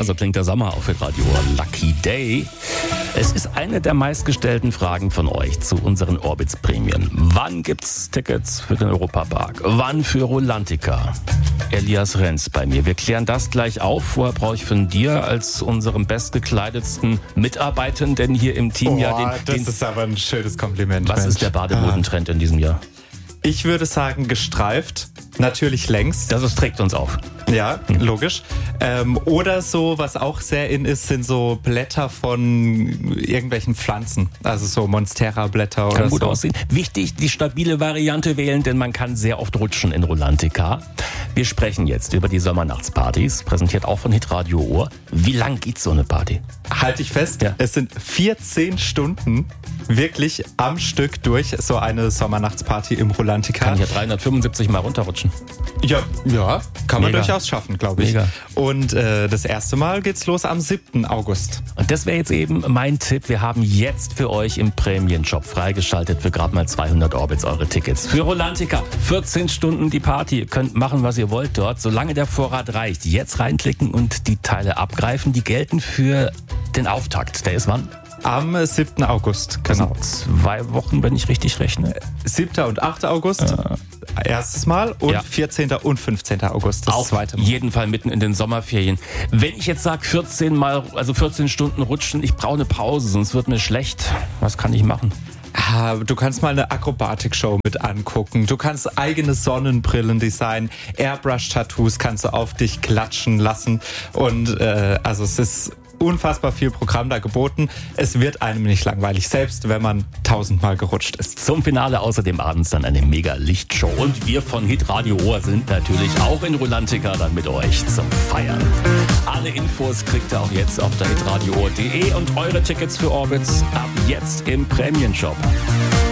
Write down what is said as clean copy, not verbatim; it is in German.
so klingt der Sommer auf Radio Lucky Day. Es ist eine der meistgestellten Fragen von euch zu unseren Orbitz-Prämien. Wann gibt's Tickets für den Europapark? Wann für Rulantica? Elias Renz bei mir. Wir klären das gleich auf. Vorher brauche ich von dir als unserem bestgekleidetsten Mitarbeitenden hier im Team das ist aber ein schönes Kompliment. Was ist der Bademodentrend in diesem Jahr? Ich würde sagen gestreift, natürlich längs. Das trägt uns auf. Ja, logisch. Oder so, was auch sehr in ist, sind so Blätter von irgendwelchen Pflanzen. Also so Monstera-Blätter oder so. Kann gut aussehen. Wichtig, die stabile Variante wählen, denn man kann sehr oft rutschen in Rulantica. Wir sprechen jetzt über die Sommernachtspartys, präsentiert auch von Hitradio Ohr. Wie lang geht so eine Party? Halte ich fest, Es sind 14 Stunden wirklich am Stück durch so eine Sommernachtsparty im Rulantica. Kann ich ja 375 Mal runterrutschen. Ja, kann man Mega. durchaus schaffen, glaube ich. Mega. Und das erste Mal geht's los am 7. August. Und das wäre jetzt eben mein Tipp. Wir haben jetzt für euch im Prämienshop freigeschaltet für gerade mal 200 Orbits eure Tickets. Für Rulantica, 14 Stunden die Party. Ihr könnt machen, was ihr wollt dort, solange der Vorrat reicht. Jetzt reinklicken und die Teile abgreifen. Die gelten für den Auftakt. Der ist wann? Am 7. August, genau. Das sind 2 Wochen, wenn ich richtig rechne. 7. und 8. August, erstes Mal. Und 14. und 15. August, das zweite Mal. Auf jeden Fall mitten in den Sommerferien. Wenn ich jetzt sage 14 Stunden rutschen, ich brauche eine Pause, sonst wird mir schlecht. Was kann ich machen? Du kannst mal eine Akrobatikshow mit angucken. Du kannst eigene Sonnenbrillen designen. Airbrush-Tattoos kannst du auf dich klatschen lassen. Und also es ist unfassbar viel Programm da geboten. Es wird einem nicht langweilig, selbst wenn man 1000-mal gerutscht ist. Zum Finale außerdem abends dann eine mega Lichtshow. Und wir von Hitradio Ohr sind natürlich auch in Rulantica dann mit euch zum Feiern. Alle Infos kriegt ihr auch jetzt auf der hitradioohr.de und eure Tickets für Orbitz ab jetzt im Prämienshop.